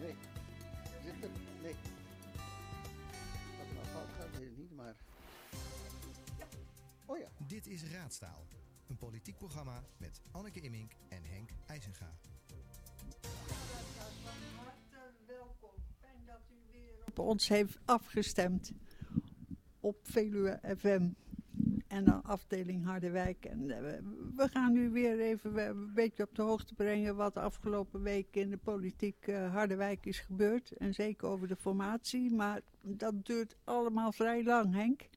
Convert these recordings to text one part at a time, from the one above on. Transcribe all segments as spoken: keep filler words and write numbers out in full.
Nee. Zit er? Nee. Dat nou fout gaat, weet ik niet, maar... Oh ja. Dit is Raadstaal. Een politiek programma met Anneke Immink en Henk IJzenga. Van harte welkom. Fijn dat u weer op ons heeft afgestemd. Op Veluwe F M. En dan afdeling Harderwijk. En uh, we gaan u weer even een beetje op de hoogte brengen wat de afgelopen week in de politiek uh, Harderwijk is gebeurd. En zeker over de formatie. Maar dat duurt allemaal vrij lang, Henk.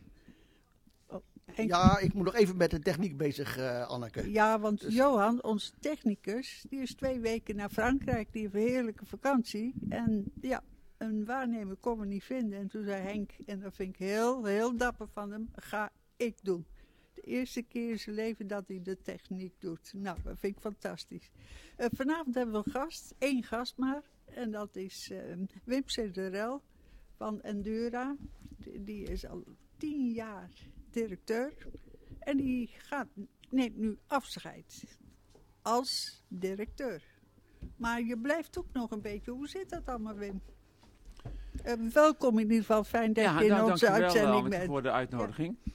Oh, Henk. Ja, ik moet nog even met de techniek bezig, uh, Anneke. Ja, want Dus... Johan, onze technicus, die is twee weken naar Frankrijk. Die heeft een heerlijke vakantie. En ja, een waarnemer kon we niet vinden. En toen zei Henk, en dat vind ik heel, heel dapper van hem, ga ik doen. De eerste keer in zijn leven dat hij de techniek doet. Nou, dat vind ik fantastisch. Uh, vanavond hebben we een gast, één gast maar. En dat is uh, Wim Cederel van Endura. Die, die is al tien jaar directeur. En die gaat, neemt nu afscheid als directeur. Maar je blijft ook nog een beetje. Hoe zit dat allemaal, Wim? Uh, welkom in ieder geval. Fijn dat ja, je in nou, onze uitzending Anneke, bent. voor de uitnodiging. Ja.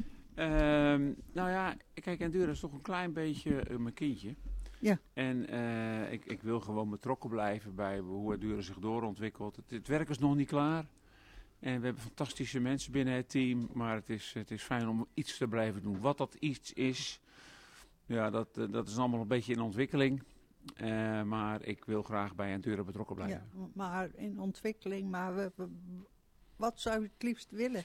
Uh, nou ja, kijk, Endura is toch een klein beetje uh, mijn kindje. Ja. En uh, ik, ik wil gewoon betrokken blijven bij hoe Endura zich doorontwikkelt. Het, het werk is nog niet klaar. En we hebben fantastische mensen binnen het team. Maar het is, het is fijn om iets te blijven doen. Wat dat iets is, ja, dat, uh, dat is allemaal een beetje in ontwikkeling. Uh, maar ik wil graag bij Endura betrokken blijven. Ja, maar in ontwikkeling, maar we, we, wat zou je het liefst willen?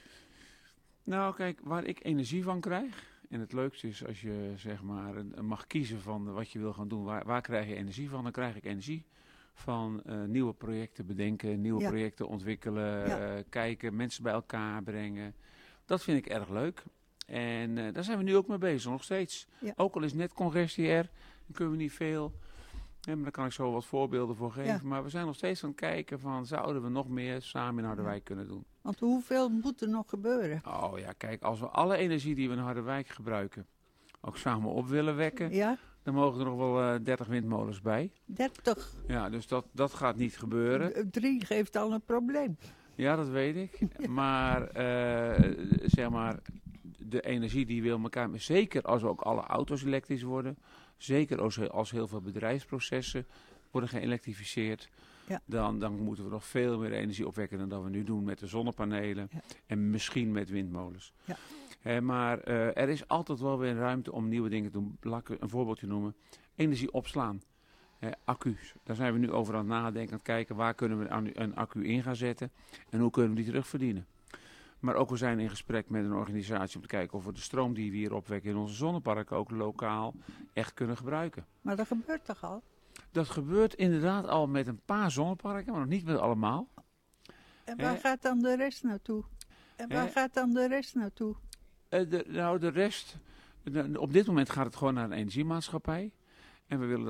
Nou, kijk, waar ik energie van krijg, en het leukste is als je zeg maar een, mag kiezen van wat je wil gaan doen, waar, waar krijg je energie van? Dan krijg ik energie van uh, nieuwe projecten bedenken, nieuwe ja. projecten ontwikkelen, ja. uh, kijken, mensen bij elkaar brengen. Dat vind ik erg leuk. En uh, daar zijn we nu ook mee bezig, nog steeds. Ja. Ook al is net congestie er, dan kunnen we niet veel. Ja, maar daar kan ik zo wat voorbeelden voor geven. Ja. Maar we zijn nog steeds aan het kijken van, zouden we nog meer samen in Harderwijk kunnen doen? Want hoeveel moet er nog gebeuren? Oh ja, kijk, als we alle energie die we in Harderwijk gebruiken ook samen op willen wekken, ja? Dan mogen er nog wel uh, dertig windmolens bij. dertig? Ja, dus dat, dat gaat niet gebeuren. Drie geeft al een probleem. Ja, dat weet ik. Ja. Maar, uh, zeg maar, de energie die wil elkaar, zeker als ook alle auto's elektrisch worden, zeker als, als heel veel bedrijfsprocessen worden geëlektrificeerd, ja. dan, dan moeten we nog veel meer energie opwekken dan dat we nu doen met de zonnepanelen ja. en misschien met windmolens. Ja. He, maar uh, er is altijd wel weer ruimte om nieuwe dingen te doen. Laat ik een voorbeeldje noemen. Energie opslaan. He, accu's. Daar zijn we nu over aan het nadenken, aan het kijken waar kunnen we een accu in gaan zetten en hoe kunnen we die terugverdienen. Maar ook we zijn in gesprek met een organisatie om te kijken of we de stroom die we hier opwekken in onze zonneparken ook lokaal echt kunnen gebruiken. Maar dat gebeurt toch al? Dat gebeurt inderdaad al met een paar zonneparken, maar nog niet met allemaal. En waar He? gaat dan de rest naartoe? En waar He? gaat dan de rest naartoe? Uh, de, nou, de rest, de, op dit moment gaat het gewoon naar een energiemaatschappij. En we willen